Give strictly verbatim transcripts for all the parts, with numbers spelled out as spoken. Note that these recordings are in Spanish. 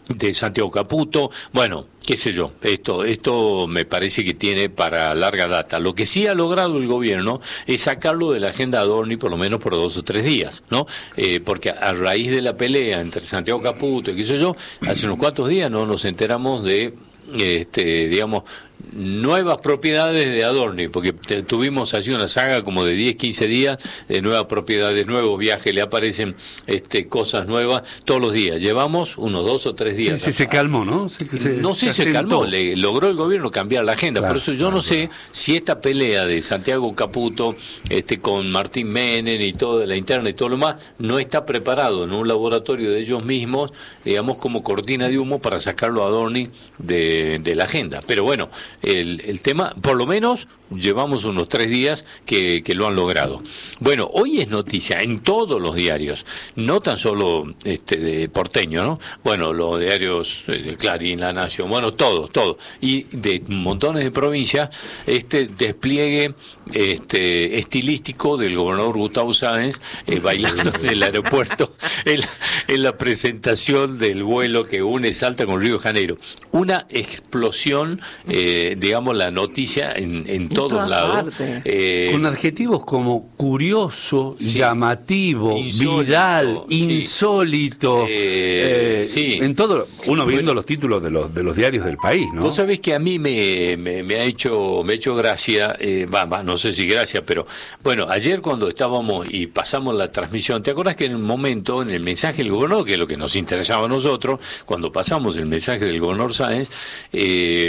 de Santiago Caputo, bueno, qué sé yo, esto esto me parece que tiene para larga data. Lo que sí ha logrado el gobierno es sacarlo de la agenda Adorni por lo menos por dos o tres días, ¿no? Eh, porque a raíz de la pelea entre Santiago Caputo y qué sé yo, hace unos cuantos días no nos enteramos de este digamos nuevas propiedades de Adorni, porque te, tuvimos así una saga como de diez, quince días de nuevas propiedades, nuevos viajes, le aparecen este cosas nuevas todos los días. Llevamos unos dos o tres días. Sí, sí se calmó, ¿no? Se, se, no sé si se, se calmó, le, logró el gobierno cambiar la agenda, claro, por eso yo claro, no sé claro. si esta pelea de Santiago Caputo este con Martín Menem y toda la interna y todo lo más, no está preparado en un laboratorio de ellos mismos, digamos como cortina de humo para sacarlo a Adorni de, de la agenda. Pero bueno, El, el tema, por lo menos llevamos unos tres días que, que lo han logrado. Bueno, hoy es noticia en todos los diarios, no tan solo este de porteño, ¿no? Bueno, los diarios eh, Clarín, La Nación, bueno, todos, todos, y de montones de provincias, este despliegue este estilístico del gobernador Gustavo Sáenz eh, bailando en el aeropuerto en la, en la presentación del vuelo que une Salta con Río de Janeiro. Una explosión eh, digamos la noticia en, en todos lados eh, con adjetivos como curioso, sí, llamativo, insólito, viral, sí, insólito eh, eh, sí. En todo, uno viendo bueno, los títulos de los de los diarios del país, ¿no? Vos sabés que a mí me, me, me ha hecho me ha hecho gracia, eh, va, va, no sé si gracia, pero bueno, ayer cuando estábamos y pasamos la transmisión, ¿te acordás que en el momento, en el mensaje del gobernador, que es lo que nos interesaba a nosotros, cuando pasamos el mensaje del gobernador Sáenz, eh,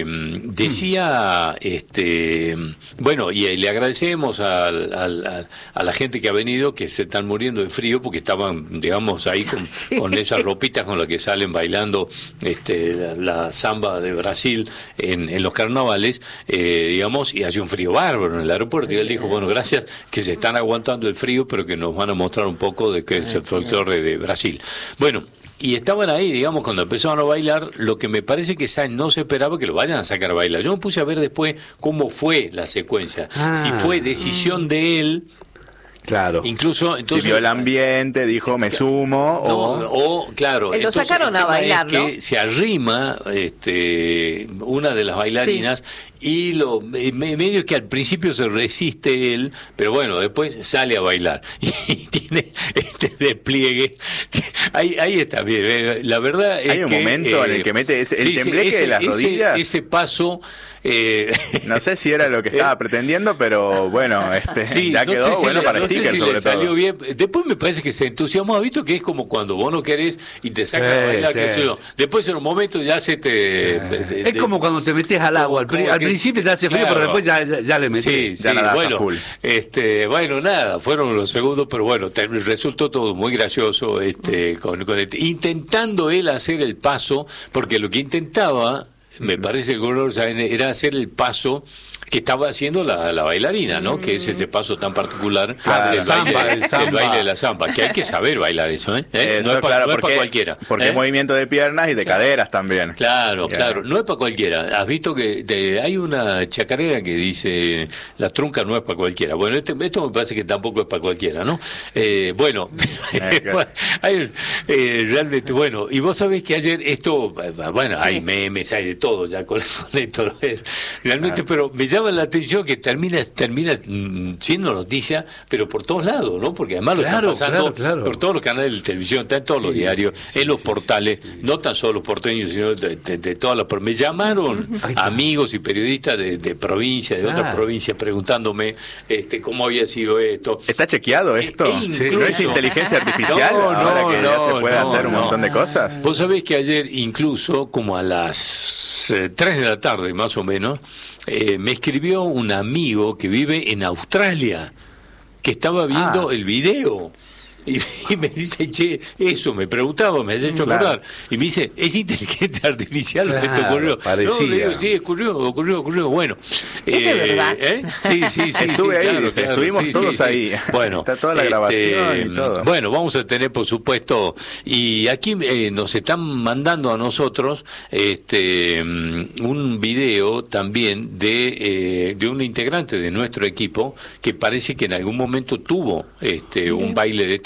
decía, este, bueno, y, y le agradecemos a, a, a, a la gente que ha venido, que se están muriendo de frío porque estaban, digamos, ahí con, sí. con esas ropitas con las que salen bailando este, la, la samba de Brasil en, en los carnavales, eh, digamos, y hace un frío bárbaro en el aeropuerto. Y él dijo, bueno, gracias, que se están aguantando el frío, pero que nos van a mostrar un poco de qué es el folclore de Brasil. Bueno, y estaban ahí, digamos, cuando empezaron a bailar, lo que me parece que Sáenz no se esperaba que lo vayan a sacar a bailar. Yo me puse a ver después cómo fue la secuencia, ah. si fue decisión de él. Claro. Incluso entonces si vio el ambiente, dijo me sumo no, o... o claro, lo entonces, sacaron a bailar, es ¿no? Que se arrima este una de las bailarinas sí. y lo medio que al principio se resiste él, pero bueno, después sale a bailar y tiene este despliegue. Ahí ahí está bien. La verdad es hay un que, momento eh, en el que mete ese, el sí, tembleque ese, de las rodillas. Ese, ese paso Eh, no sé si era lo que estaba pretendiendo, pero bueno, este sí, ya no quedó si bueno le, para no el sticker, sé si sobre le todo. Salió bien. Después me parece que se entusiasmó, ¿has visto? Que es como cuando vos no querés y te sacas sí, a bailar, sí. qué sé yo. Después en un momento ya se te... Sí. De, de, es de, como cuando te metes al agua, al, pri al que, principio te hace frío, claro. pero después ya, ya, ya le metes. Sí, ya sí, nada bueno, full. Este, bueno, nada, fueron los segundos, pero bueno, te, resultó todo muy gracioso, este, con, con el, intentando él hacer el paso, porque lo que intentaba, me parece el gobernador era hacer el paso que estaba haciendo la, la bailarina, ¿no? Mm. Que es ese paso tan particular claro, del el, baile, samba, el, samba. el baile de la zamba, que hay que saber bailar eso, ¿eh? ¿Eh? Eso, no es para claro, no pa cualquiera. Porque ¿eh? es movimiento de piernas y de claro. caderas también. Claro, yeah. claro, no es para cualquiera. Has visto que de, hay una chacarera que dice la trunca no es para cualquiera. Bueno, este, esto me parece que tampoco es para cualquiera, ¿no? Eh, bueno, eh, claro. hay, eh, realmente, bueno, y vos sabés que ayer esto, bueno, hay memes, hay de todo ya con, con esto, realmente, claro. pero me llama la atención que termina termina siendo noticia, pero por todos lados, ¿no? Porque además claro, lo están pasando claro, claro. por todos los canales de televisión, está en todos sí, los diarios, sí, en los sí, portales, sí, sí. no tan solo los porteños, sino de, de, de todas las... Me llamaron Ay, amigos y periodistas de, de provincias, de claro. otras provincias, preguntándome este cómo había sido esto. ¿Está chequeado esto? E incluso, ¿No es inteligencia artificial? No, ahora no, que no, ya se puede no, hacer un no. montón de cosas. Vos sabés que ayer, incluso, como a las eh, tres de la tarde, más o menos, Eh, me escribió un amigo que vive en Australia, que estaba viendo ah. el video. Y, y me dice, che, eso, me preguntaba, me has hecho claro. acordar. Y me dice, ¿es inteligencia artificial claro, lo que te ocurrió? Parecía. No, le digo, sí, ocurrió, ocurrió, ocurrió. Bueno. ¿Es eh, de verdad? ¿eh? Sí, sí, sí. Estuve sí, ahí, claro, claro, estuvimos sí, todos sí, ahí. Sí. Bueno. Está toda la grabación este, y todo. Bueno, vamos a tener, por supuesto, y aquí eh, nos están mandando a nosotros este un video también de, eh, de un integrante de nuestro equipo que parece que en algún momento tuvo este un baile de esta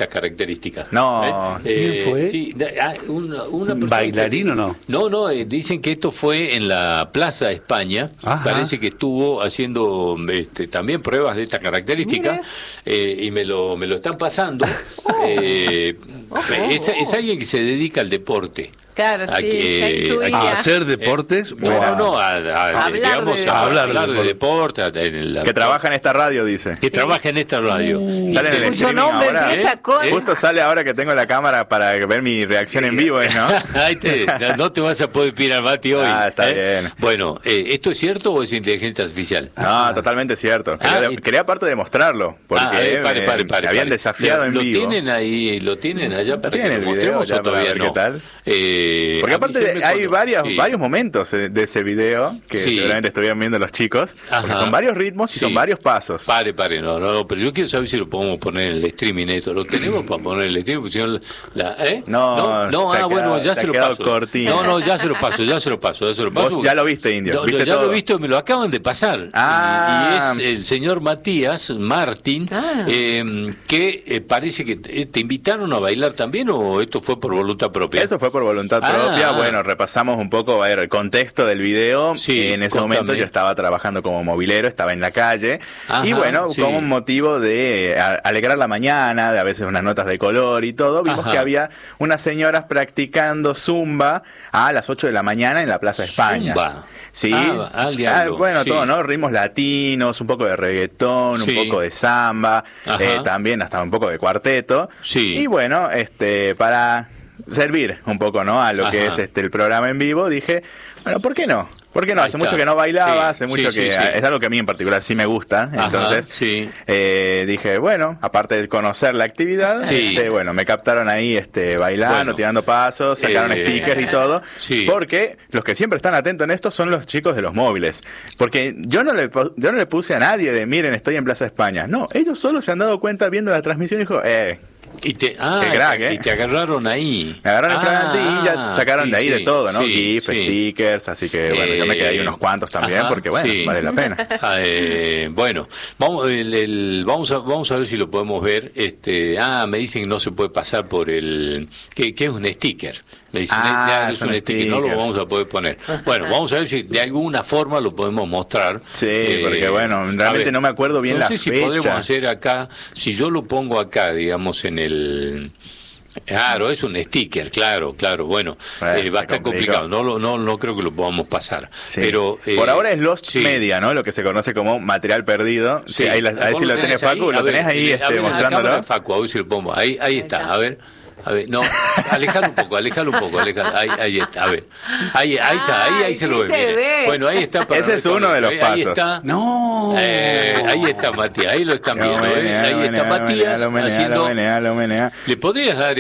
características. No. ¿Quién fue? Sí, una, una persona ¿Bailarín o no? No, no, eh, dicen que esto fue en la Plaza de España. Ajá. Parece que estuvo haciendo este, también pruebas de esta característica eh, y me lo, me lo están pasando. Oh. Eh, oh, oh, es, es alguien que se dedica al deporte. Claro, sí, a, que, a, a hacer deportes. Eh, no, no, no, a, a, a hablar, digamos, de, a hablar, hablar de deporte. De deporte la, que trabaja en esta radio, dice. Que sí. trabaja en esta radio. Uh, sale en el streaming ahora. ¿Eh? ¿Eh? Justo sale ahora que tengo la cámara para ver mi reacción en vivo, ¿no? Ahí te, no te vas a poder pirar, Mati, hoy. Ah, está ¿eh? bien. Bueno, eh, ¿esto es cierto o es inteligencia artificial? No, ah. totalmente cierto. Quería, ah, quería aparte demostrarlo, porque ah, eh, pare, pare, pare, me habían pare. desafiado lo, en lo vivo. ¿Lo tienen ahí, lo tienen allá para ¿Tiene que el lo mostremos video, o todavía no? ¿Qué tal? Eh, porque aparte de, hay varias, sí. varios momentos de ese video que sí. seguramente estuvieron viendo los chicos, Ajá. porque son varios ritmos y sí. son varios pasos. Pare, pare, no, no, no, pero yo quiero saber si lo podemos poner en el streaming esto. ¿Lo tenemos para poner en el streaming? Si no, la, ¿eh? no, no, no ah, quedado, bueno, ya se, se lo paso. Cortina. No, no, ya se lo paso, ya se lo paso, ya se lo paso. ¿Vos ya lo viste, Indio? No, ¿Viste ya todo? lo he visto, me lo acaban de pasar. Ah. Y, y es el señor Matías Martín, ah. eh, que eh, parece que te invitaron a bailar también, o esto fue por voluntad propia. Eso fue por voluntad ah. propia. Bueno, repasamos un poco a ver, el contexto del video. Sí, en ese contame. momento yo estaba trabajando como movilero, estaba en la calle. Ajá, y bueno, sí. con un motivo de alegrar la mañana, de a veces unas notas de color y todo, vimos Ajá. que había unas señoras practicando zumba a las ocho de la mañana en la Plaza de España. Zumba. Sí, ah, ah, ah, bueno, sí. todo, ¿no? Ritmos latinos, un poco de reggaetón, sí. un poco de samba, eh, también hasta un poco de cuarteto. Sí. Y bueno, este, para servir un poco, ¿no? A lo Ajá. que es este el programa en vivo, dije, bueno, ¿por qué no? ¿Por qué no? Ahí hace está. mucho que no bailaba, sí, hace mucho sí, que... Sí, sí. Es algo que a mí en particular sí me gusta. Ajá, entonces sí. eh, dije, bueno, aparte de conocer la actividad, sí. este, bueno, me captaron ahí este bailando, bueno, tirando pasos, sacaron eh, stickers y todo. Sí. Porque los que siempre están atentos en esto son los chicos de los móviles. Porque yo no le yo no le puse a nadie de, miren, estoy en Plaza España. No, ellos solo se han dado cuenta viendo la transmisión y dijo, eh... Y te, ah, crack, ¿eh? y te agarraron ahí. Me agarraron ah, el y ya sacaron sí, de ahí sí, de todo, ¿no? Sí, GIF, sí. stickers, así que bueno, eh, yo me quedé ahí unos cuantos también, ajá, porque bueno, sí. vale la pena. Ah, eh, bueno, vamos, el, el, vamos a vamos a ver si lo podemos ver. Este, ah, me dicen que no se puede pasar por el, que, que es un sticker. Me dicen, ah, ya, es un sticker, sticker, no lo vamos a poder poner. Bueno, vamos a ver si de alguna forma lo podemos mostrar. Sí, eh, porque bueno, realmente ver, no me acuerdo bien no la sé fecha. si podremos hacer acá, si yo lo pongo acá, digamos, en el... Claro, es un sticker, claro, claro, bueno, bueno eh, va a estar complicado, no, lo, no no creo que lo podamos pasar, sí. pero... Eh, Por ahora es Lost sí. Media, ¿no? Lo que se conoce como material perdido, sí, sí ahí la, a ver si lo tenés, Facu, lo tenés ahí este, ver, mostrándolo. Facu, a ver si lo pongo, ahí, ahí está, a ver... A ver, no, alejalo un poco, alejalo un poco, alejalo, ahí, ahí está, a ver, ahí, ahí está, ahí, ahí se lo ve, se ve. Bueno, ahí está. Para ese es uno de los ahí, pasos. Ahí está, no, eh, ahí está Matías, ahí lo están viendo, menea, eh. ahí menea, está Matías menea, haciendo. Menea, lo menea. ¿Le podrías dar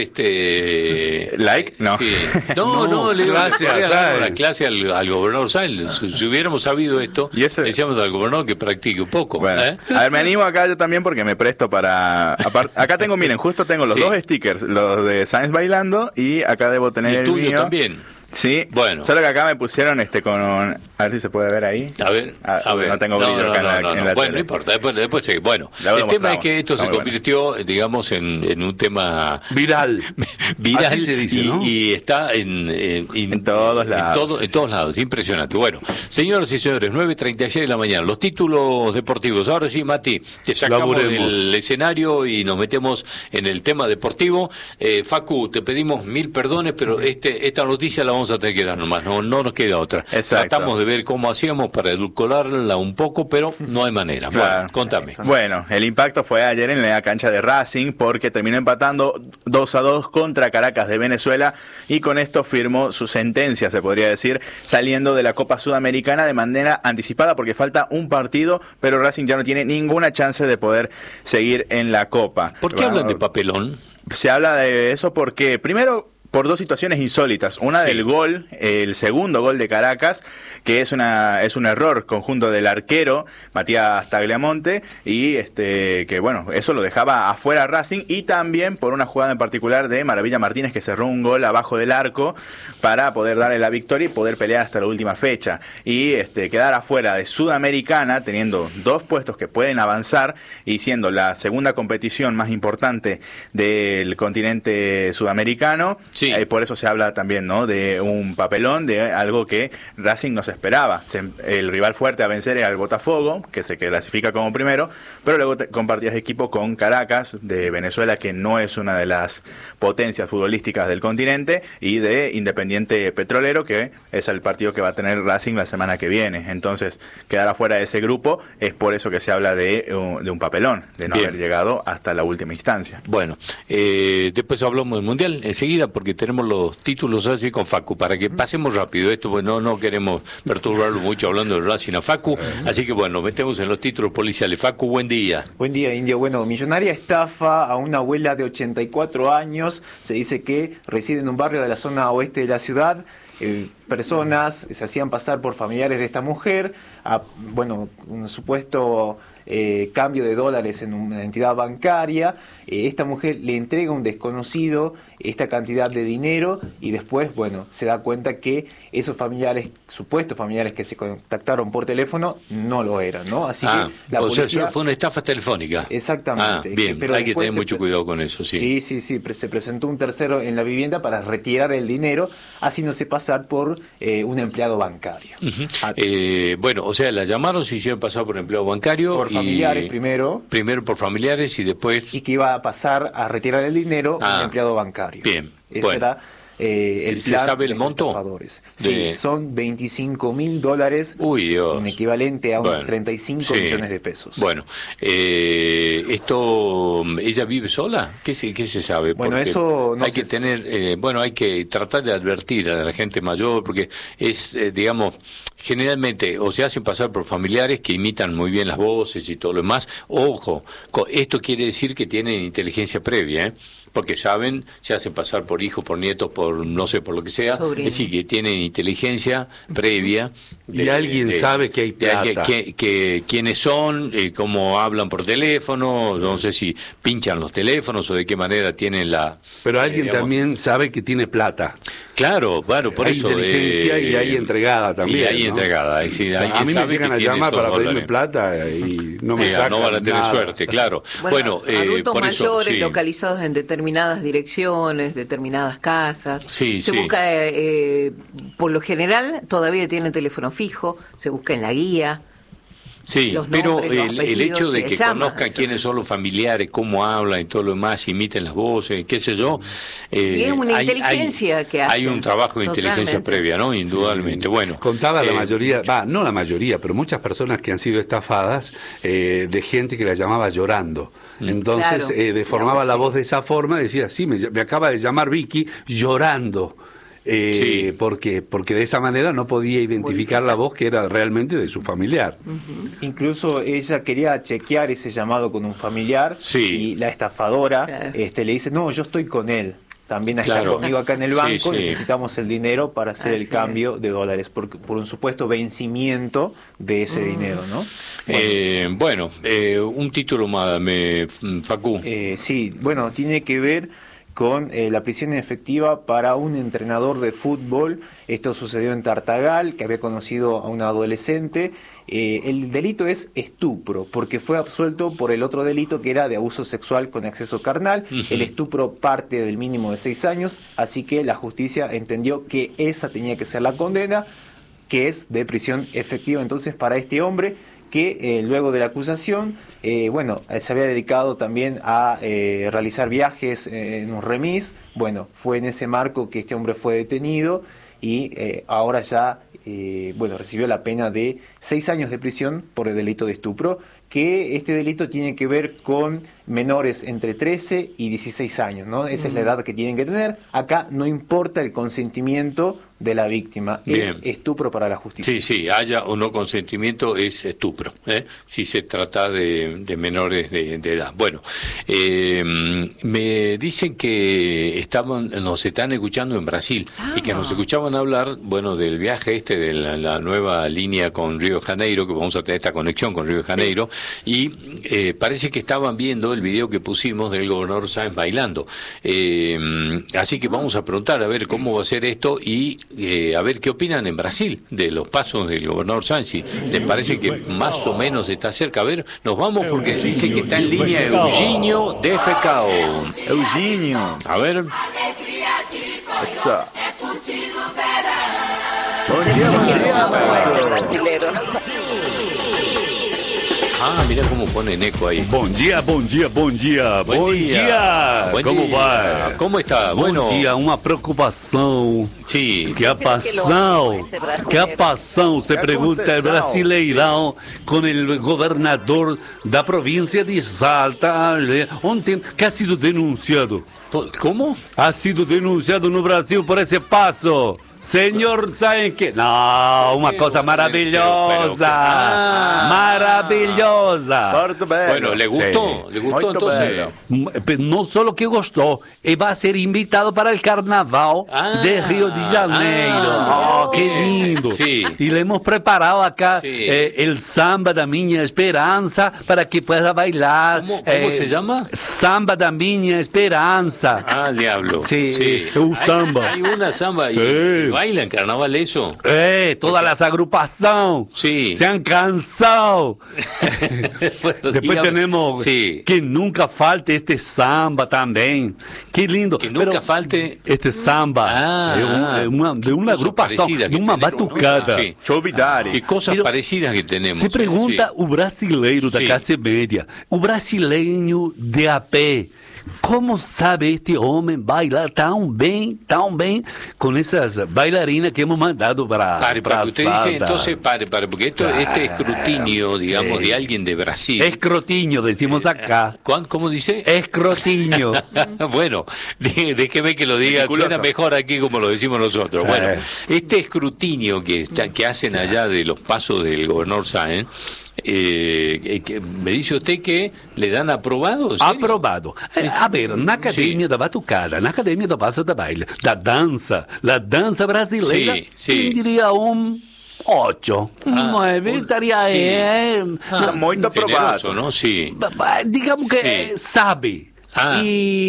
este like? No, sí. no, no, no, le gracias, dar una clase al, al gobernador Sáenz. Si, si hubiéramos sabido esto, ¿Y ese? decíamos al gobernador que practique un poco. Bueno, ¿eh? A ver, me animo acá yo también porque me presto para. Apart... Acá tengo, miren, justo tengo los sí. dos stickers, los de Sáenz bailando. Y acá debo tener ¿Y el tuyo mío también? Sí, bueno. Solo que acá me pusieron este con... A ver si se puede ver ahí. A ver, a, a ver. No tengo brillo no, no, acá en la, no, no, en la Bueno, tele. no importa, después, después sí. Bueno, el tema es que esto Está se convirtió, bueno. digamos, en, en un tema... Viral. Viral. Así se dice, y, ¿no? y está en... En, en, en todos lados. En, todo, sí, en todos sí. lados, impresionante. Bueno, señoras y señores, nueve treinta y seis de la mañana, los títulos deportivos. Ahora sí, Mati, te sacamos del escenario y nos metemos en el tema deportivo. Eh, Facu, te pedimos mil perdones, pero este esta noticia la vamos a tener que dar nomás, no, no nos queda otra. Exacto. Tratamos de ver cómo hacíamos para edulcorarla un poco, pero no hay manera. Claro. Bueno, contame. Bueno, el impacto fue ayer en la cancha de Racing porque terminó empatando dos a dos contra Caracas de Venezuela y con esto firmó su sentencia, se podría decir, saliendo de la Copa Sudamericana de manera anticipada porque falta un partido, pero Racing ya no tiene ninguna chance de poder seguir en la Copa. ¿Por qué bueno, hablan de papelón? Se habla de eso porque, primero, por dos situaciones insólitas. Una sí. del gol, el segundo gol de Caracas, que es una es un error conjunto del arquero Matías Tagliamonte, y este que bueno, eso lo dejaba afuera Racing, y también por una jugada en particular de Maravilla Martínez, que cerró un gol abajo del arco para poder darle la victoria y poder pelear hasta la última fecha. Y este quedar afuera de Sudamericana, teniendo dos puestos que pueden avanzar y siendo la segunda competición más importante del continente sudamericano. Sí. Eh, por eso se habla también, ¿no?, de un papelón, de algo que Racing no se esperaba. Se, el rival fuerte a vencer era el Botafogo, que se clasifica como primero, pero luego te, compartías equipo con Caracas, de Venezuela, que no es una de las potencias futbolísticas del continente, y de Independiente Petrolero, que es el partido que va a tener Racing la semana que viene. Entonces, quedar afuera de ese grupo es por eso que se habla de, de un papelón, de no Bien. haber llegado hasta la última instancia. Bueno, eh, después hablamos del Mundial enseguida, porque tenemos los títulos así con Facu, para que pasemos rápido esto, pues no, no queremos perturbarlo mucho hablando de Racing a Facu, así que bueno, metemos en los títulos policiales. Facu, buen día. Buen día, Indio. Bueno, millonaria estafa a una abuela de ochenta y cuatro años, se dice que reside en un barrio de la zona oeste de la ciudad. Eh, personas se hacían pasar por familiares de esta mujer, a, bueno, un supuesto eh, cambio de dólares en una entidad bancaria. Eh, esta mujer le entrega a un desconocido esta cantidad de dinero y después, bueno, se da cuenta que esos familiares, supuestos familiares que se contactaron por teléfono, no lo eran, ¿no? Así ah, que la o policía... sea, fue una estafa telefónica. Exactamente. Ah, bien, pero hay que tener se... mucho cuidado con eso, sí. Sí, sí, sí, se presentó un tercero en la vivienda para retirar el dinero, haciéndose pasar por eh, un empleado bancario. Uh-huh. ah, eh, bueno, o sea, la llamaron, se hicieron pasar por empleado bancario. Por familiares y... primero. Primero por familiares y después... Y que iba a pasar a retirar el dinero ah, un empleado bancario. Bien. Ese bueno. era eh, el ¿Se plan sabe el de monto? Estafadores. De... Sí, son veinticinco mil dólares, Uy, Dios. un equivalente a unos bueno, treinta y cinco sí. millones de pesos. Bueno, eh, esto, ¿ella vive sola? ¿Qué se, qué se sabe? Bueno, porque eso no hay que tener, eh, bueno, hay que tratar de advertir a la gente mayor, porque es, eh, digamos, generalmente o se hacen pasar por familiares que imitan muy bien las voces y todo lo demás. Ojo, esto quiere decir que tienen inteligencia previa, ¿eh? Porque saben, se hacen pasar por hijos, por nietos, por no sé, por lo que sea. Sobrino. Es decir, que tienen inteligencia previa. De, y alguien de, sabe que hay plata. De, que, que, quiénes son, eh, cómo hablan por teléfono, no sé si pinchan los teléfonos o de qué manera tienen la... Pero alguien eh, digamos, también sabe que tiene plata. Claro, bueno, por hay eso... Hay inteligencia eh, y hay entregada también. Y hay ¿no? entregada. Es decir, o sea, a mí me llegan a llamar para pedirme plata y no me eh, sacan no van a tener nada. suerte, claro. Bueno, bueno adultos eh, por mayores eso, sí. localizados en determinadas direcciones, determinadas casas. Sí, se sí. busca, eh, por lo general, todavía tiene teléfono fijo, se busca en la guía. Sí, pero el, el hecho de que llama, conozcan eso. quiénes son los familiares, cómo hablan y todo lo demás, imiten las voces, qué sé yo. Eh, y es una hay, inteligencia hay, que hace. Hay un trabajo de inteligencia previa, ¿no? Indudablemente. Sí. Bueno, contaba eh, la mayoría, va, no la mayoría, pero muchas personas que han sido estafadas eh, de gente que la llamaba llorando. Entonces claro, eh, deformaba la voz de esa forma, decía, sí, me, me acaba de llamar Vicky llorando. Eh, sí. porque porque de esa manera no podía identificar la voz que era realmente de su familiar. Uh-huh. Incluso ella quería chequear ese llamado con un familiar sí. y la estafadora claro. este, le dice, no, yo estoy con él. También está claro. conmigo acá en el banco, sí, sí. necesitamos el dinero para hacer Así el cambio es. de dólares, por, por un supuesto vencimiento de ese mm. dinero, ¿no? Bueno, eh, bueno eh, un título más, me, Facu. Eh, sí, bueno, tiene que ver con eh, la prisión efectiva para un entrenador de fútbol. Esto sucedió en Tartagal, que había conocido a una adolescente. Eh, el delito es estupro, porque fue absuelto por el otro delito que era de abuso sexual con acceso carnal. Uh-huh. El estupro parte del mínimo de seis años, así que la justicia entendió que esa tenía que ser la condena, que es de prisión efectiva entonces para este hombre, que eh, luego de la acusación, eh, bueno, se había dedicado también a eh, realizar viajes eh, en un remis. Bueno, fue en ese marco que este hombre fue detenido y eh, ahora ya, eh, bueno, recibió la pena de seis años de prisión por el delito de estupro, que este delito tiene que ver con menores entre trece y dieciséis años, ¿no? Esa mm. es la edad que tienen que tener. Acá no importa el consentimiento de la víctima, Bien. es estupro para la justicia. Sí, sí, haya o no consentimiento es estupro, ¿eh? si se trata de, de menores de, de edad. Bueno, eh, me dicen que estaban, nos están escuchando en Brasil ah. y que nos escuchaban hablar, bueno, del viaje este de la, la nueva línea con Río de Janeiro, que vamos a tener esta conexión con Río de Janeiro, sí. y eh, parece que estaban viendo el video que pusimos del gobernador Sáenz bailando. Eh, así que vamos a preguntar a ver cómo va a ser esto y Eh, a ver qué opinan en Brasil de los pasos del gobernador Sáenz. Si les parece que más o menos está cerca. A ver, nos vamos porque dice que está en línea Eugenio de F K O. Eugenio. A ver. Eso. Ah, mira cómo pone eco ahí. Bom dia, bom dia, bom dia, bom, bom dia. dia. Buen Como dia. vai? Como está? Bom Bueno. dia, uma preocupação. Sí. Que a passão, que a passão, você pergunta o Brasileirão com o governador da província de Salta, ontem, que ha sido denunciado. Como? Ha sido denunciado no Brasil por esse passo. Senhor, sabe que? Não, uma coisa maravilhosa. Ah, maravilhosa. Muito bem. Bueno, ¿le gustó? Sí. ¿Le gustó Muito entonces? Bem. Não só que gostou, e vai ser invitado para o Carnaval ah, de Rio de Janeiro. Ah, oh, que lindo. Sí. E le hemos preparado acá sí. eh, el samba da minha esperança para que pueda bailar. ¿Cómo, cómo eh, se llama? Samba da minha esperança. Ah, diablo. Sí, sí. un samba. Hay, hay una samba y, sí. y baila en carnaval eso. Eh, todas las agrupaciones sí. se han cansado. bueno, Después digamos, tenemos sí. que nunca falte este samba también. Qué lindo. Que nunca Pero falte este samba ah, de, un, de una, de una agrupación, de una batucada. ¿no? Sí. Chovidari. Y cosas Pero parecidas que tenemos. Se pergunta sí. o brasileiro da sí. classe média, o brasileiro de a pé, como sabe este homem bailar tão bem, tão bem, com essas bailarinas que hemos mandado para Pare, para usted dice, entonces, pare, pare, porque esto, ah, este escrutinio, digamos, sí. de alguien de Brasil. Escrotinho, decimos acá. ¿Cuán, ¿Cómo dice? Escrotinho. bueno, déjeme que lo diga, suena mejor aquí como lo decimos nosotros. Sí. Bueno, este escrutinio que, está, que hacen allá de los pasos del gobernador Sáenz, Eh, que me dice usted que le dan aprobado? Aprobado. Eh, a ver, na academia sí. da batucada, na academia da passo da baile, da dança, la dança brasileira, sí, sí. diria um ocho, um ah, nove, estaria sí. é, ah, muito aprovado, ¿no? Sí. Digamos que sí. sabe ah.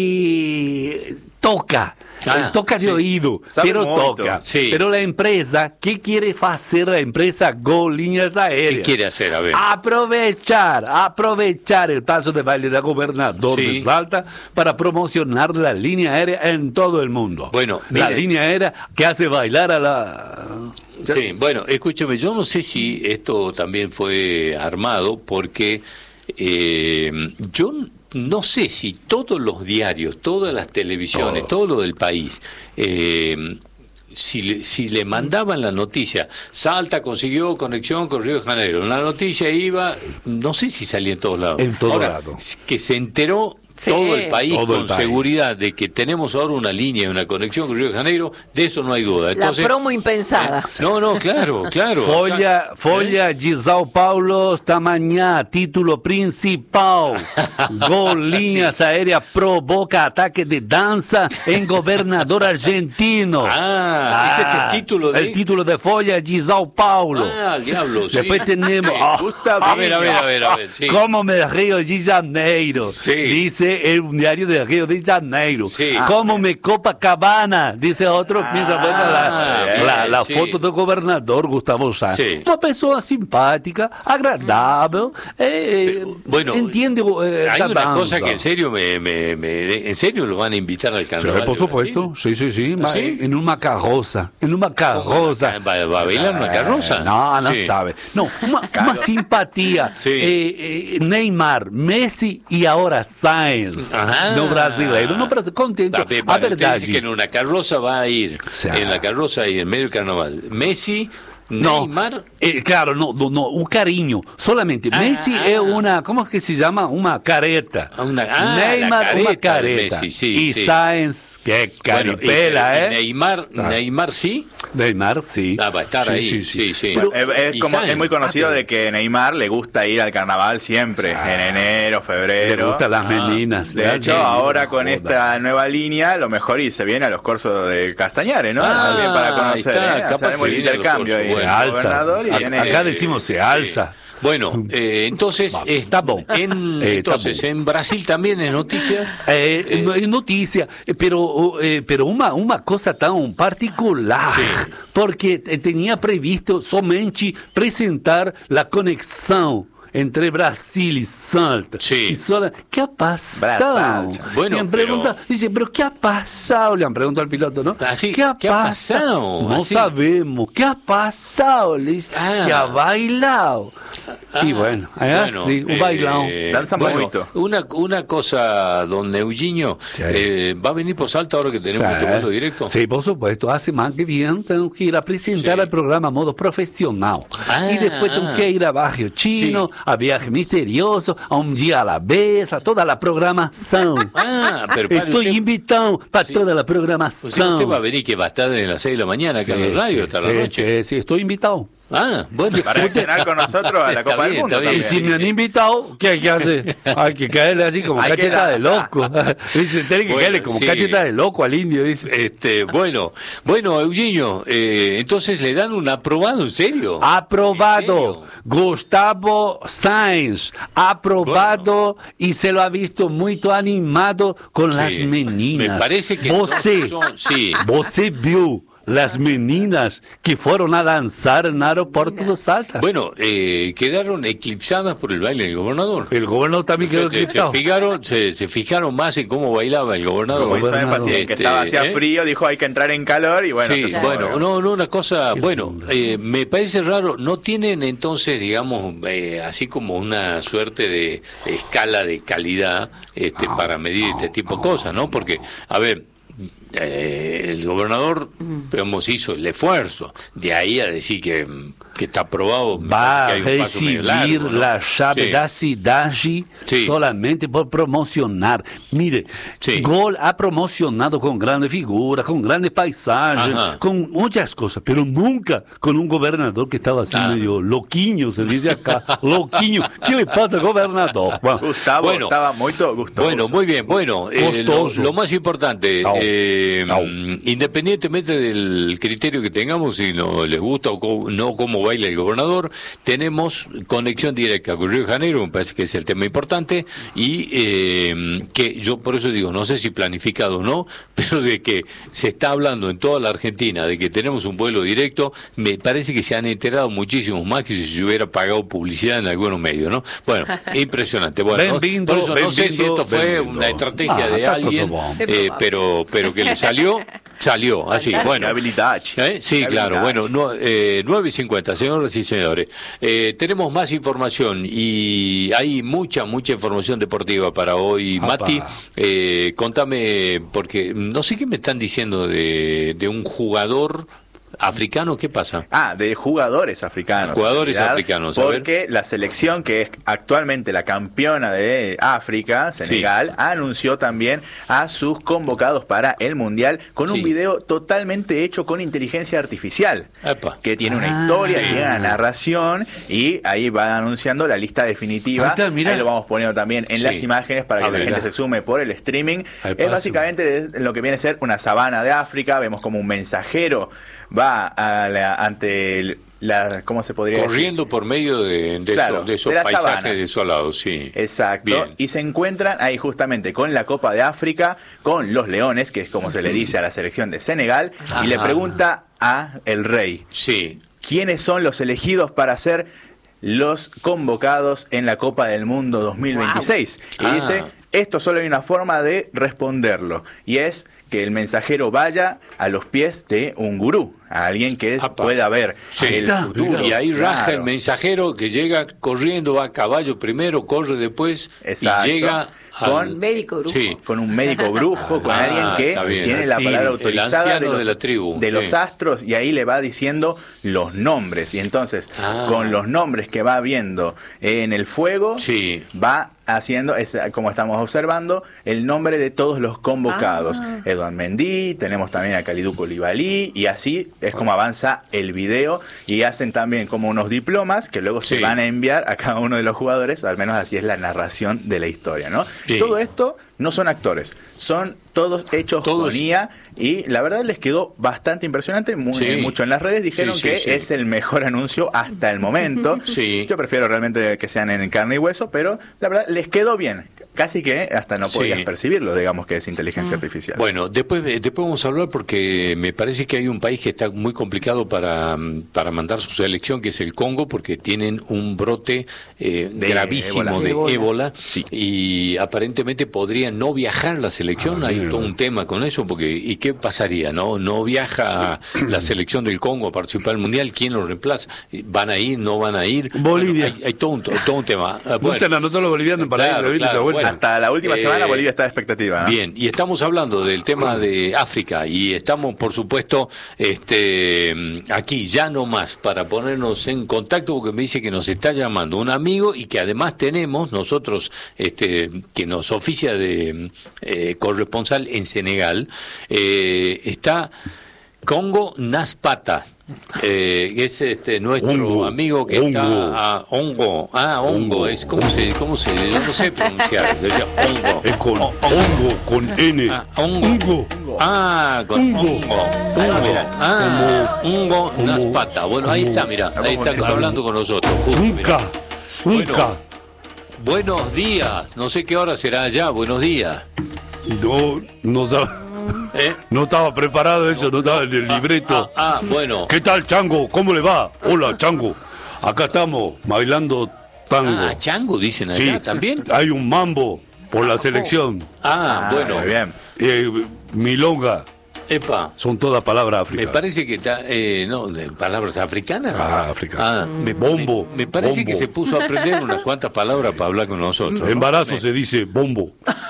e toca. Ah, toca de sí. oído, Sabe pero muito. toca. Sí. Pero la empresa, ¿qué quiere hacer la empresa Gol Líneas Aéreas? ¿Qué quiere hacer? A ver. Aprovechar, aprovechar el paso de baile de gobernador sí. de Salta para promocionar la línea aérea en todo el mundo. Bueno, la mire. línea aérea que hace bailar a la... Sí, bueno, escúcheme, yo no sé si esto también fue armado porque eh, yo... no sé si todos los diarios, todas las televisiones, todo, todo lo del país, eh, si, le, si le mandaban la noticia, Salta consiguió conexión con Río de Janeiro, la noticia iba, no sé si salía en todos lados. En todo Ahora, lado. Que se enteró sí. todo el país todo con el país. seguridad de que tenemos ahora una línea, una conexión con Río de Janeiro, de eso no hay duda. Entonces, la promo impensada. Eh, no, no, claro, claro. Folha, Folha ¿Eh? de São Paulo esta mañana, título principal. Gol Líneas sí. Aéreas provoca ataque de danza en gobernador argentino. Ah, ah, ese es el título de... El título de Folha de São Paulo. Ah, diablo, sí. Después tenemos... Oh, a ver, a ver, a ver, a ver. Sí. Como me Río de Janeiro. Sí. Dice el diario de Río de Janeiro. Sí. Como me Copacabana, dice otro, ah, mientras muestra la, bien, la, la sí. foto del gobernador Gustavo Sáenz. Sí. Una persona simpática, agradable, eh, bueno, entiende. Eh, hay una danza. cosa que en serio me, me, me, en serio lo van a invitar al carnaval. Sí, por supuesto, sí, sí, sí, ma, ¿sí? En una carroza, en una carroza. ¿Va, va a bailar una carroza? No, no sí. sabe. No, una, una simpatía. Sí. Eh, eh, Neymar, Messi y ahora Sáenz. Ajá. No brasileiro, no brasileiro, contento. A, a verdade. Dice que en una carroza va a ir, o sea, en la carroza y en medio del carnaval, Messi, Neymar. Eh, claro, no, no, no, un cariño. Solamente. Ah, Messi ah, es una, ¿cómo es que se llama? Una careta. Una, ah, Neymar, careta una careta. Messi, sí, y sí. Sainz, que caripela, bueno, y, ¿eh? Y Neymar, ah. Neymar sí. Neymar sí. Ah, va a estar sí, ahí. Sí, sí, sí. sí. Pero, es, es, como, Sainz, es muy conocido ah, de que Neymar le gusta ir al carnaval siempre, ah, en enero, febrero. Le gustan las ah, meninas. De hecho, ahora con joda. esta nueva línea, lo mejor y se viene a los cursos de Castañares, ¿no? Ah, también para conocer, está, ¿eh? capaz Hacemos el intercambio ahí. Se el alza. Y viene, acá decimos se alza. Sí. Bueno, eh, entonces, eh, está bon. en, eh, entonces está bon. en Brasil también es noticia. Eh, eh, es noticia, pero eh, pero una, una cosa tan particular, sí. porque tenía previsto somente presentar la conexión entre Brasil y Salta. Sí. Y sola, ¿qué ha pasado? Bueno, le han preguntado, pero... dice, pero ¿qué ha pasado? Le han preguntado al piloto, ¿no? Así, ¿Qué ha ¿qué pasado? Ha pasado? No Así. sabemos. ¿Qué ha pasado? Le dice, ah. ¿qué ha bailado? Ah, y bueno, es bueno, así, un eh, bailão. Danza bueno, muito. Una, una cosa, don Eugenio, sí. eh, ¿va a venir por Salta ahora que tenemos sí. este vuelo directo? Sí, por supuesto. A semana que viene tengo que ir a presentar sí. el programa Modo Profesional. Ah, y después tengo ah. que ir a Barrio Chino, sí. a Viaje Misterioso, a Un Día a la Vez, a toda la programación. Ah, pero estoy usted... invitado para sí. toda la programación. O sea, usted va a venir que va a estar desde las seis de la mañana acá sí, en la radio hasta sí, la noche. Sí, sí, estoy invitado. Ah, bueno. Para cenar con nosotros a la Copa bien, del Mundo. bien. Y si me han invitado, ¿qué hay que hacer? Hay que caerle así como hay cacheta de loco. Dice, tiene que bueno, caerle como sí. cacheta de loco al indio, dice. Este, bueno, bueno, Eugenio, eh, entonces le dan un aprobado, ¿en serio? Aprobado. ¿En serio? Gustavo Sainz, aprobado bueno. Y se lo ha visto muy animado con sí. las meninas. Me parece que você, no son, sí. você viu las meninas que fueron a danzar en el aeropuerto de Salta. Bueno, eh, quedaron eclipsadas por el baile del gobernador. El gobernador también quedó se, eclipsado. Se fijaron, se, se fijaron más en cómo bailaba el gobernador. Como hizo énfasis en este, que estaba hacía ¿eh? frío, dijo hay que entrar en calor y bueno. Sí, se bueno, claro. no, no, una cosa, bueno, eh, me parece raro, no tienen entonces, digamos, eh, así como una suerte de, de escala de calidad este, oh, para medir este tipo de cosas, ¿no? Porque, a ver, Eh, el gobernador digamos, hizo el esfuerzo de ahí a decir que, que está aprobado. Va a recibir largo, ¿no? La llave sí. da cidade sí. solamente por promocionar. Mire, sí. Gol ha promocionado con grandes figuras, con grandes paisajes, Ajá. con muchas cosas, pero nunca con un gobernador que estaba así ah. medio loquinho, se dice acá, loquinho. ¿Qué le pasa, gobernador? Bueno, Gustavo bueno, estaba muy gustoso. Bueno, muy bien, bueno, eh, lo, lo más importante, no. eh, no. independientemente del criterio que tengamos, si no les gusta o co- no cómo baila el gobernador, tenemos conexión directa con Río de Janeiro, me parece que es el tema importante, y eh, que yo por eso digo, no sé si planificado o no, pero de que se está hablando en toda la Argentina de que tenemos un vuelo directo, me parece que se han enterado muchísimos más que si se hubiera pagado publicidad en algunos medios, ¿no? Bueno, impresionante. Bueno, bindo, por eso no sé bindo, si esto fue bindo. una estrategia ah, de alguien, eh, pero pero que le salió, salió, así, bueno. ¿Eh? Sí, claro, bueno, no, eh, nueve y cincuenta, señoras y señores. Eh, tenemos más información y hay mucha, mucha información deportiva para hoy. Apa. Mati, eh, contame, porque no sé qué me están diciendo de, de un jugador africano, ¿qué pasa? Ah, de jugadores africanos. Jugadores africanos, a porque ver. la selección que es actualmente la campeona de África, Senegal, sí. anunció también a sus convocados para el Mundial con un sí. video totalmente hecho con inteligencia artificial, Epa. que tiene una ah, historia, sí. tiene una narración y ahí va anunciando la lista definitiva. Está, ahí lo vamos poniendo también en sí. las imágenes para que a la ver, gente se sume por el streaming. Es básicamente lo que viene a ser una sabana de África. Vemos como un mensajero va a la, ante la, ¿cómo se podría corriendo decir? por medio de, de, claro, esos, de esos de paisajes sabanas. desolados, sí. Exacto. Bien. Y se encuentran ahí justamente con la Copa de África, con los leones, que es como se le dice a la selección de Senegal, Ajá. y le pregunta a el rey, sí. ¿quiénes son los elegidos para ser los convocados en la Copa del Mundo dos mil veintiséis? Wow. Y ah. dice, esto solo hay una forma de responderlo, y es que el mensajero vaya a los pies de un gurú, a alguien que es, pueda ver sí. el futuro. Y ahí raja claro. el mensajero que llega corriendo, va a caballo primero, corre después, Exacto. y llega con un médico brujo, sí. con un médico brujo, con ah, alguien que tiene la palabra autorizada de, los, de la tribu, de sí. los astros, y ahí le va diciendo los nombres, y entonces ah. con los nombres que va viendo en el fuego, sí. va haciendo, es, como estamos observando, el nombre de todos los convocados. Ah. Eduard Mendy, tenemos también a Kalidou Koulibaly, y así es como avanza el video, y hacen también como unos diplomas que luego sí. se van a enviar a cada uno de los jugadores, al menos así es la narración de la historia, ¿no? Sí. Todo esto no son actores, son todos hechos todos. con I A, y la verdad les quedó bastante impresionante, muy, sí. mucho en las redes dijeron sí, sí, que sí. es el mejor anuncio hasta el momento. Sí. Yo prefiero realmente que sean en carne y hueso, pero la verdad les quedó bien. Casi que hasta no podías sí. percibirlo, digamos que es inteligencia mm. artificial. Bueno, después, después vamos a hablar porque me parece que hay un país que está muy complicado para, para mandar su selección, que es el Congo, porque tienen un brote eh, de gravísimo ébola. de ébola, ébola sí. y aparentemente podría no viajar la selección. Ah, hay todo un tema con eso, porque ¿y qué pasaría? No no viaja la selección del Congo a participar del Mundial, ¿quién lo reemplaza? ¿Van a ir? ¿No van a ir? Bolivia. Bueno, hay, hay todo, un, todo un tema. Bueno, no se anotó los bolivianos para claro, ir claro, bueno. Hasta la última eh, semana Bolivia está de expectativa, ¿no? Bien, y estamos hablando del tema de África, y estamos, por supuesto, este aquí ya no más para ponernos en contacto, porque me dice que nos está llamando un amigo, y que además tenemos nosotros, este que nos oficia de eh, corresponsal en Senegal, eh, está Congo Naspata. Eh, es este nuestro Ongo, amigo que Ongo. está ah, Ongo, ah Ongo, Ongo. es cómo se cómo se yo no sé pronunciar, decía Ongo, es con o, Ongo con N, ah, Ongo. Ongo, ah con Ongo, Ongo, ah Ongo Naspata. Bueno, ahí está, mira, ahí está hablando con nosotros. Nunca, nunca. Bueno, buenos días, no sé qué hora será allá. Buenos días. No, no sabe. ¿Eh? No estaba preparado eso, no estaba en el libreto. Ah, ah, ah, bueno. ¿Qué tal, Chango? ¿Cómo le va? Hola, Chango. Acá estamos bailando tango. Ah, Chango dicen allá sí, también. Hay un mambo por la selección. Ah, ah bueno. Muy bien. Eh, milonga. Epa. Son todas palabras africanas. Me parece que está, eh, no, palabras africanas. Ah, africanas. Ah, me, bombo. Me, me parece bombo. que se puso a aprender unas cuantas palabras para hablar con nosotros. ¿no? Embarazo me... se dice bombo.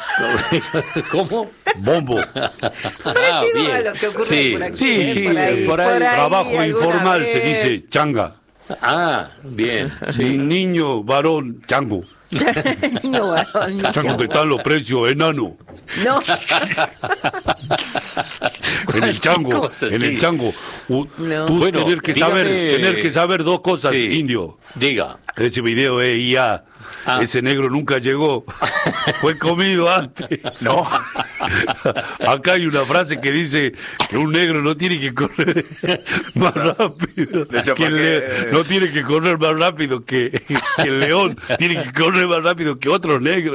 ¿Cómo? Bombo. Ah, bien. Lo que ocurre sí, por aquí, sí, sí, por ahí, por ahí. Por ahí Trabajo informal vez. se dice changa. Ah, bien. Sí. Niño, varón, chango. Niño, varón. Chango, que están los precios, enano. No. En el chango, cosas, en sí. el chango, uh, no. tú bueno, tener que dígame, saber, tener que saber dos cosas, sí. indio. Diga. Ese video es I A. Ah. Ese negro nunca llegó, fue comido antes. No. Acá hay una frase que dice que un negro no tiene que correr más rápido. De hecho, que el le... no tiene que correr más rápido que, que el león, tiene que correr más rápido que otros negros.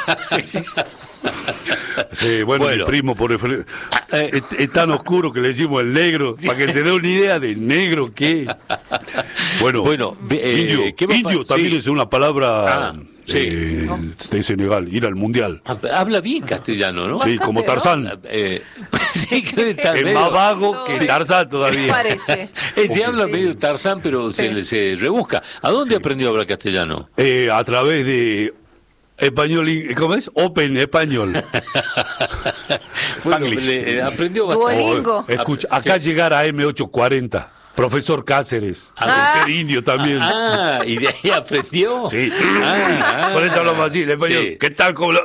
Sí, bueno, bueno, mi primo por el... eh, es, es tan oscuro que le decimos el negro, para que se dé una idea de negro que... Bueno, bueno eh, indio, ¿qué indio también sí. es una palabra ah, sí. eh, de Senegal, ir al mundial. Habla bien castellano, ¿no? Sí, como Tarzán. Eh, sí, que es medio, más vago no, que sí. Tarzán todavía. Parece. Sí, se habla sí. medio Tarzán, pero sí. se, se rebusca. ¿A dónde sí. aprendió a hablar castellano? Eh, a través de... Español, ¿cómo es? Open Español. Bueno, le, aprendió bastante. Duolingo. Escucha, acá sí. llegar a M ochocientos cuarenta. Profesor Cáceres, ah, a ser indio también. Ah, ¿y de ahí aprendió? Sí. Ah, ah, por eso hablamos así, el español. Sí. ¿Qué tal? ¿Cómo lo...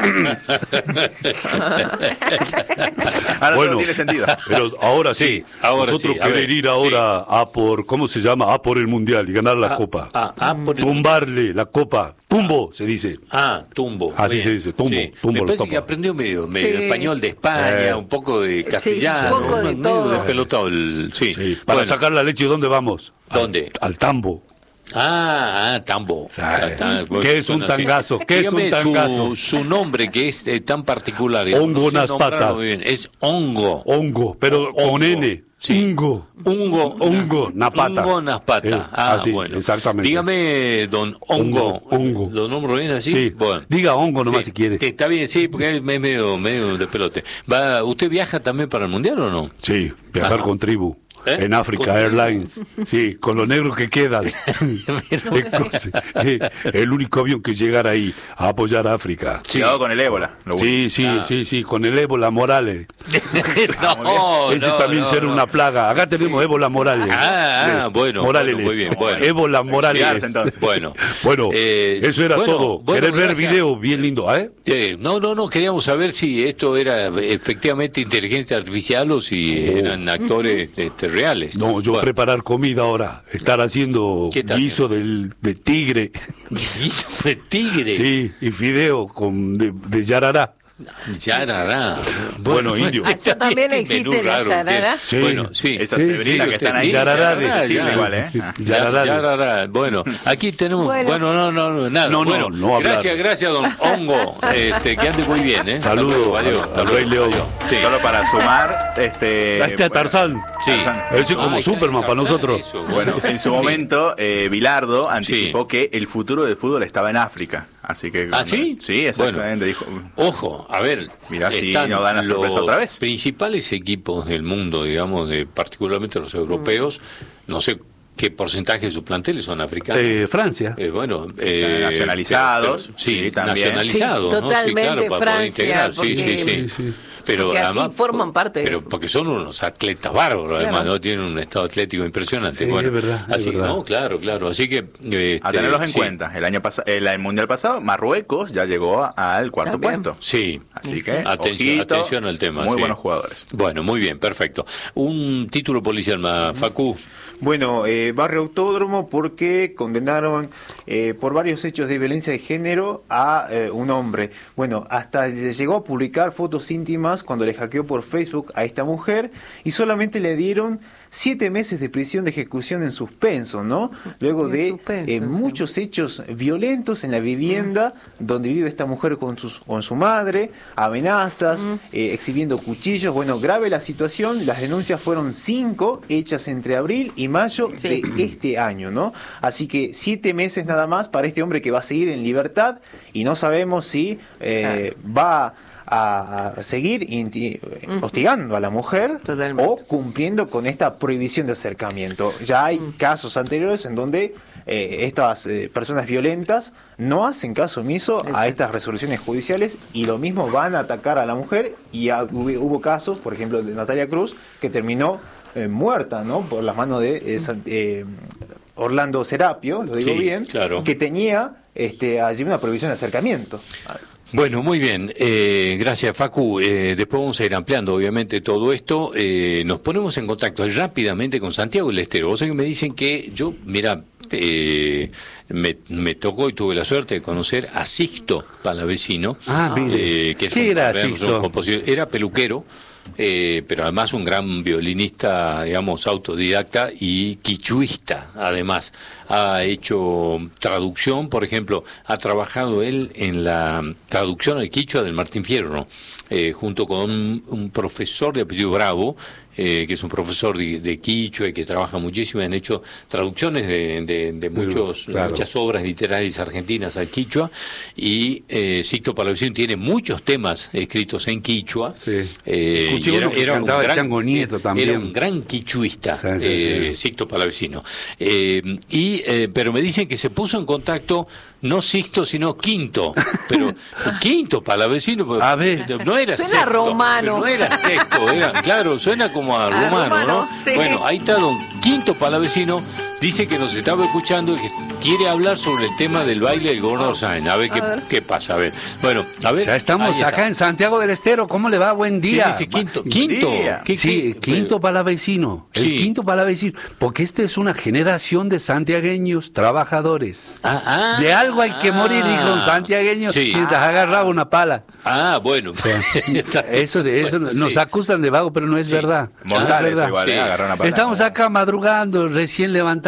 Ahora bueno, no tiene sentido. Pero ahora sí, sí ahora nosotros sí. querer ir ahora sí. a por, ¿cómo se llama? A por el mundial y ganar la ah, copa. Ah, ah, por el... Tumbarle la copa. Tumbo se dice. Ah, tumbo. Así bien. se dice, tumbo. Sí. tumbo Me parece que aprendió medio, medio sí. español de España, eh. un poco de castellano, sí, un poco de medio todo. despelotado. El... Sí. sí. Para bueno. sacar la leche, ¿dónde vamos? ¿Dónde? Al, al tambo. Ah, ah, tambo. ¿Qué es un tangazo? ¿Qué es un tangazo? Su, su nombre que es eh, tan particular. Hongo no Naspatas. Es hongo. Hongo, pero hongo. Con N. Sí. Ingo. Ungo. Hongo Napata. Hongo Naspata. Eh, ah, así, bueno. Exactamente. Dígame, don Hongo. Hongo. ¿Lo nombro bien así? Sí. Bueno. Diga Hongo nomás sí. si quiere. Está bien, sí, porque es medio, medio de pelote. ¿Va, ¿Usted viaja también para el mundial o no? Sí, viajar ah. con tribu. ¿Eh? En Africa Airlines, sí, con los negros que quedan. El único avión que llegara ahí a apoyar a África. Sí. Cuidado con el ébola. Sí, sí, ah. sí, sí, con el ébola Morales. no, Ese no, también no, será no. una plaga. Acá tenemos sí. ébola Morales. Ah, ah bueno, Morales. Bueno, muy bien. Bueno. Ébola Morales. Sí, bueno, bueno eh, eso era bueno, todo. Bueno, ¿Querés ver video bien lindo? ¿eh? Eh, no, no, no, queríamos saber si esto era efectivamente inteligencia artificial o si oh. eran actores este, reales. No, yo bueno. preparar comida ahora, estar haciendo guiso del, de tigre. ¿Guiso de tigre? Sí, y fideo con, de, de yarará. Yarará. Bueno, bueno indio. ¿Esto también existe la yarará? Sí. Bueno, sí. Esas sí, cebritas sí, que están ahí. Yarará, de, sí, igual, ¿eh? Ah. Yarará. Yarará. Bueno, aquí tenemos... Bueno, bueno no, no, no, nada. No, no, bueno, no gracias, gracias, don Hongo. Este, que ande muy bien, ¿eh? Saludos. Adiós. Al Rey León. Sí. Solo para sumar... este Este a Tarzán. Sí. Ese es como Ay, Superman para nosotros. Eso. Bueno, en su momento, eh, Bilardo anticipó sí. que el futuro del fútbol estaba en África. Así que... ¿Ah, sí? Sí, exactamente. Bueno, dijo. Ojo, a ver... Mirá si nos dan la sorpresa otra vez. Los principales equipos del mundo, digamos, de, particularmente los europeos, mm. no sé qué porcentaje de sus planteles son africanos. Eh, Francia. Eh, bueno, eh, nacionalizados. Pero, sí, sí, también. nacionalizados. Sí, totalmente, ¿no? Sí, claro, Francia. Sí, sí, sí, sí. sí. Pero porque además, así forman parte. Pero porque son unos atletas bárbaros, claro. además, ¿no? Tienen un estado atlético impresionante. Sí, bueno, es verdad, así, es verdad. ¿no? Claro, claro. Así que... Este, a tenerlos en sí. cuenta. El año pasado, el, el mundial pasado, Marruecos ya llegó al cuarto También. puesto. Sí. Así sí. que, atención, ojito, atención al tema. Muy sí. buenos jugadores. Bueno, muy bien, perfecto. Un título policial más, Facu. Bueno, eh, Barrio Autódromo porque condenaron eh, por varios hechos de violencia de género a eh, un hombre. Bueno, hasta llegó a publicar fotos íntimas cuando le hackeó por Facebook a esta mujer y solamente le dieron siete meses de prisión de ejecución en suspenso, ¿no? Luego de suspenso, eh, muchos sí. hechos violentos en la vivienda mm. donde vive esta mujer con, sus, con su madre, amenazas, mm. eh, exhibiendo cuchillos. Bueno, grave la situación. Las denuncias fueron cinco, hechas entre abril y mayo sí. de este año, ¿no? Así que siete meses nada más para este hombre que va a seguir en libertad y no sabemos si eh, claro. va a, a seguir inti- uh-huh. hostigando a la mujer Totalmente. o cumpliendo con esta prohibición de acercamiento. Ya hay uh-huh. casos anteriores en donde eh, estas eh, personas violentas no hacen caso omiso Exacto. a estas resoluciones judiciales y lo mismo van a atacar a la mujer y a, hubo, hubo casos, por ejemplo, de Natalia Cruz, que terminó eh, muerta, ¿no? Por las manos de eh, eh, Orlando Serapio, lo digo sí, bien, claro. que tenía este, allí una prohibición de acercamiento. Bueno, muy bien. Eh, gracias, Facu. Eh, después vamos a ir ampliando, obviamente, todo esto. Eh, nos ponemos en contacto rápidamente con Santiago del Estero. Vos sabés que me dicen que yo, mira, eh, me, me tocó y tuve la suerte de conocer a Sixto Palavecino. Ah, mire. Eh, que es ¿Qué un, era digamos, Sixto? Un compositor, era peluquero. Eh, pero además un gran violinista, digamos, autodidacta y quichuista, además. Ha hecho traducción, por ejemplo, ha trabajado él en la traducción al quichua del Martín Fierro, eh, junto con un, un profesor de apellido Bravo, eh, que es un profesor de, de quichua y que trabaja muchísimo. Han hecho traducciones de, de, de muchos, claro. muchas obras literarias argentinas al quichua, y eh, Sixto Palavecino tiene muchos temas escritos en quichua. Sí. Eh, Escuché uno que era cantaba un gran, Chango Nieto también. Era un gran quichuista, sí, sí, eh, sí. Sixto Palavecino. Eh, y, eh, pero me dicen que se puso en contacto, no Sixto, sino Quinto. Pero Quinto Palavecino, a ver. no era suena sexto. romano. No era sexto, era, claro, suena como a romano, a romano ¿no? Sí. Bueno, ahí está don Quinto Palavecino. Dice que nos estaba escuchando y que quiere hablar sobre el tema del baile del gobernador Sáenz. A ver, qué, a ver qué pasa. A ver. Bueno, a ver. Ya estamos acá en Santiago del Estero. ¿Cómo le va? Buen día. ¿Qué dice Quinto? Quinto. ¿Qué, sí, qué? Quinto Palavecino. El sí. Quinto Palavecino. Porque esta es una generación de santiagueños trabajadores. Ah, ah, de algo hay que ah, morir, dijo un santiagueño, sí. mientras ah. agarraba una pala. Ah, bueno. O sea, eso de eso bueno, nos sí. acusan de vago, pero no es sí. verdad. Mortales, es verdad. igual, sí. eh, agarrar una pala. Estamos acá madrugando, recién levantados.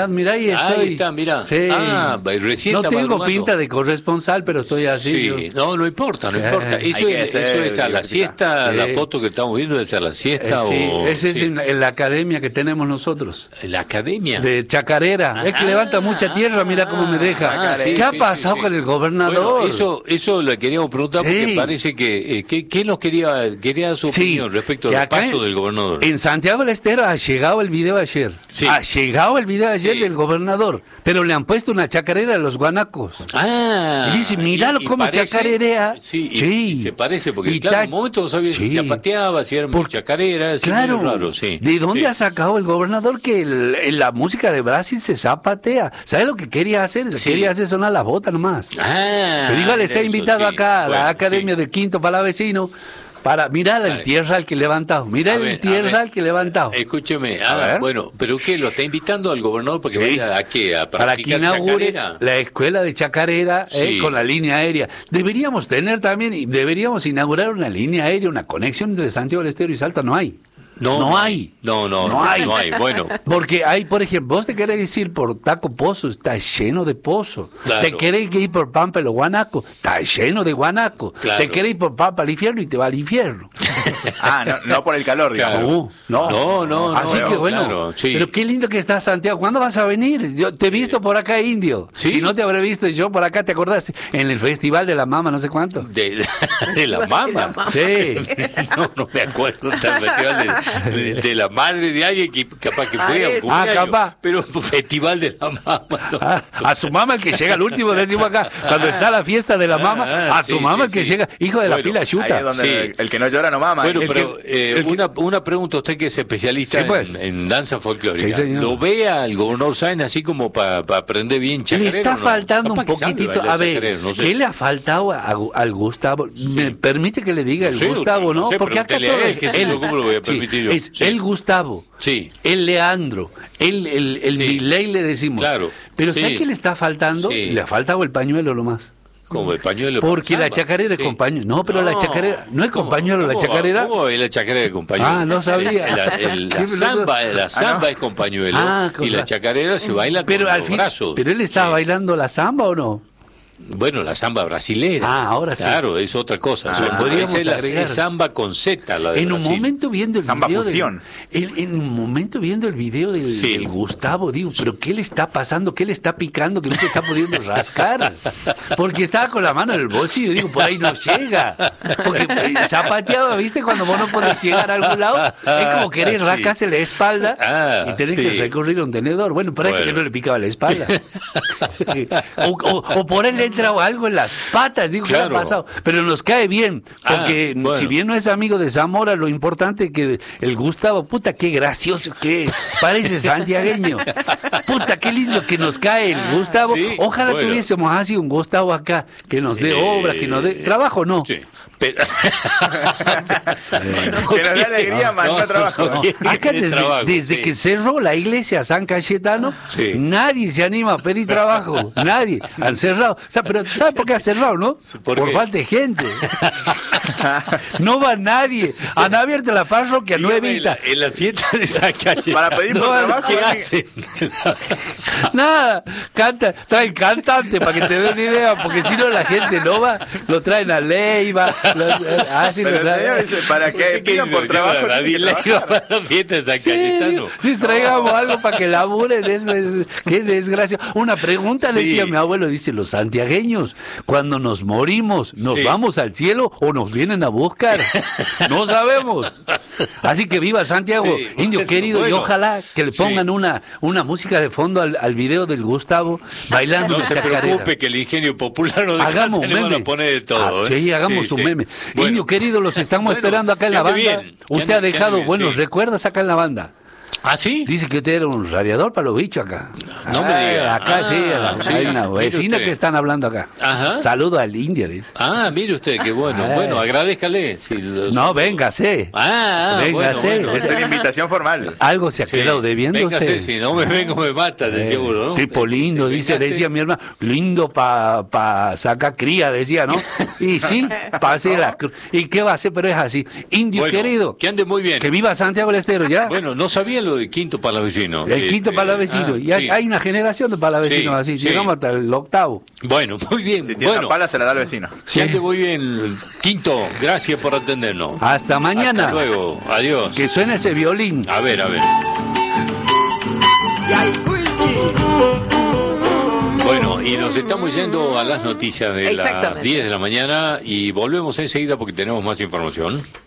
madrugando, mirá, ahí estoy. Ahí está, mirá. Sí. Ah, recién no está tengo madrugando. Pinta de corresponsal, pero estoy así. Sí, yo. no, no importa, no sí. importa. Eso, es, eso es a la siesta, sí. la foto que estamos viendo es a la siesta eh, sí. o... Ese sí. es en, en la academia que tenemos nosotros. ¿La academia? De Chacarera. Ajá. Es que levanta mucha tierra, mira cómo me deja. Ah, sí, ¿Qué ha sí, pasado sí, sí. con el gobernador? Bueno, eso, eso le queríamos preguntar Sí. porque parece que... Eh, ¿qué, ¿Qué nos quería, quería su Sí, opinión respecto que al acá paso en- del gobernador? En Santiago del Estero ha llegado el video ayer. Sí. Ha llegado el video ayer Sí. del gobernador, pero le han puesto una chacarera a los guanacos. Ah, Y dice, míralo cómo parece- chacarerea. Sí, y, Sí. y se parece, porque Y claro, ta- en un momento no sabía si Sí. se zapateaba, si era muy Porque- chacarera, es Claro, raro, sí. ¿de dónde Sí. ha sacado el gobernador que el- en la música de Brasil se zapatea? ¿Sabes lo que quería hacer? Sí. Quería hacer sonar la bota nomás. Ah, Pero igual está eso, invitado sí. acá a la Bueno, Academia sí. del Quinto Palavecino para mirar el Vale. tierral que levantado. Mira A el ver, a tierral ver. que levantado. Escúcheme, A ah, ver. bueno, pero ¿qué? ¿Lo está invitando al gobernador porque Sí. vaya a qué? ¿A Para que practicar inaugure chacarera? la escuela de chacarera eh, Sí. con la línea aérea. Deberíamos tener también, y deberíamos inaugurar una línea aérea, una conexión entre Santiago del Estero y Salta. No hay. No, no hay. No, no, No no, hay. no hay. Bueno, Porque hay, por ejemplo, vos te querés decir por Taco Pozo, está lleno de pozos. Claro. Te querés ir por Pampa los Guanaco, está lleno de guanaco. Claro. Te querés ir por Pampa al infierno y te va al infierno. Ah, no, no por el calor, digamos. Claro. No, No, no, no, Así no, que bueno, claro, sí. pero qué lindo que está Santiago. ¿Cuándo vas a venir? Yo te he visto por acá, Indio. Sí. Si no te habré visto yo por acá, ¿te acordás? En el Festival de la Mama, no sé cuánto. de, de la mama. Sí. No, no me acuerdo del festival de, de- de la madre de alguien que capaz que fue a un Ah, cumpleaños, capaz. pero festival de la mama. No. Ah, a su mamá el que llega al último, decimos acá, cuando está la fiesta de la mama, Ah, a su sí, mamá el sí, que sí. llega, hijo de la Bueno, pila Ahí es chuta. donde Sí. el, el que no llora no mama. Bueno, El pero que- eh, el que- una, una pregunta, usted que es especialista Sí, pues. en, en danza folclórica, Sí, señor. ¿lo ve al gobernador Sáenz así como para aprender bien Le chacarero? está o no? faltando Capaz un que sabe poquitito. bailar A ver, chacarero, no sé. ¿qué le ha faltado a- al Gustavo? ¿Me permite que le diga el No sé, Gustavo, no no? sé, Porque acá pregúntele todo a él, es qué sé yo, ¿cómo lo voy a permitir yo? Es Sí. el Gustavo, Sí. el Leandro, el, el, el Sí. Milei le decimos. Claro, Pero sí. ¿sabes qué le está faltando? Sí. Le ha faltado el pañuelo lo más. Como el pañuelo. Porque para la samba. chacarera es Sí. con pañuelo. No, pero la chacarera- ¿no es con ¿Cómo? pañuelo la ¿Cómo? chacarera? ¿Cómo es la chacarera con pañuelo? Ah, no sabía. La, el- la Qué samba, la samba no. es con pañuelo Ah, con y la la- chacarera se baila Pero con al los fin, brazos. pero él estaba Sí. bailando la samba o no? Bueno, la samba brasilera. Ah, ahora sí. Claro, es otra cosa. Ah, O sea, podríamos esa es la agregar. es samba con Z, la de En un Brasil. momento viendo el Samba video fusión. del, en, en un momento viendo el video del, Sí. del Gustavo, digo, pero ¿qué le está pasando? ¿Qué le está picando que no se está pudiendo rascar? Porque estaba con la mano en el bolsillo, digo, por ahí no llega. Porque eh, zapateaba, ¿viste? Cuando vos no podés llegar a algún lado, es como querer Sí. rascarse la espalda Ah, y tenés sí. que recurrir a un tenedor. Bueno, parece Bueno. que no le picaba la espalda. o, o, o por él le entra algo en las patas, digo, ¿qué le ha Claro. pasado? Pero nos cae bien, porque Ah, bueno. si bien no es amigo de Zamora, lo importante es que el Gustavo, puta, qué gracioso que es, parece santiagueño. Puta, qué lindo que nos cae el Gustavo. Sí, Ojalá bueno. tuviésemos así un Gustavo acá, que nos dé Eh, obra, que nos dé trabajo, no. Sí. Pero... Que nos dé alegría, más no trabajo. no, Acá tiene desde, trabajo, desde sí. que cerró la iglesia San Cayetano, Sí. nadie se anima a pedir trabajo, nadie. Han cerrado. O sea, pero ¿sabes por qué han cerrado, no? ¿Por Por qué? falta de gente. No va nadie. Han abierto la parroquia Dígame, nuevita. En la, en la fiesta de San Cayetano. Para pedir por No, trabajo. ¿Qué ¿eh? hacen? Nada, canta, traen cantante para que te den idea, porque si no la gente no va, lo traen a Leiva, lo, así Pero lo el traen. señor dice, para ¿Qué que pidan por hizo? trabajo. Lleva la tienen que Radila trabajar. iba para la fiesta de San Sí, Cayetano. si traigamos algo para que laburen, es, es- qué desgracia. Una pregunta Sí. decía mi abuelo, dice, los santiagueños, cuando nos morimos, ¿nos Sí. vamos al cielo o nos vienen a buscar? No sabemos. Así que viva Santiago, Sí, indio bueno, querido, y bueno. ojalá que le Sí. pongan una, una música de fondo al, al video del Gustavo bailando No la se chacarera. preocupe que el ingenio popular no Hagamos descansa, un le van meme. a poner de todo. Ah, ¿eh? sí, hagamos Sí, un sí. meme. Bueno. Indio querido, los estamos Bueno, esperando acá en que la ande banda. bien, que Usted ande- ha que ande dejado bien, buenos sí. recuerdos acá en la banda. ¿Ah, sí? Dice que usted era un radiador para los bichos acá. No me Ah, diga. Acá Ah, sí, sí, hay una mire vecina usted. que están hablando acá. Ajá. Saludo al India, dice. Ah, mire usted, qué bueno. Eh. Bueno, agradezcale. Sí, los- No, véngase. Ah, Véngase. bueno, bueno. Es una invitación formal. Algo se ha Sí, quedado debiendo véngase, usted. si no me vengo me mata, de Eh, seguro, ¿no? Tipo lindo, Este, dice, vengaste. decía mi hermano, lindo para pa sacar cría, decía, ¿no? Y sí, pase la cru- ¿Y qué va a hacer? Pero es así. Indio Bueno, querido, que ande muy bien. que viva Santiago del Estero, ¿ya? Bueno, no sabía lo de Quinto Palavecino. El Quinto Este, Palavecino. ah, Y hay, sí. hay una una generación de palavecinos sí, así, sí. Llegamos hasta el octavo. Bueno, muy bien. Si tiene bueno, una pala, se la da al vecino. Sí. Ya te voy bien. Quinto, gracias por atendernos. Hasta mañana. Hasta luego. Adiós. Que suene ese violín. A ver, a ver. Bueno, y nos estamos yendo a las noticias de las diez de la mañana y volvemos enseguida porque tenemos más información.